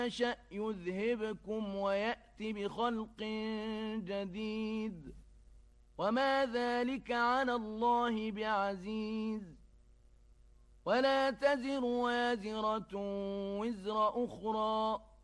يشأ يذهبكم ويأت بخلق جديد وما ذلك على الله بعزيز ولا تزر وازرة وزر أخرى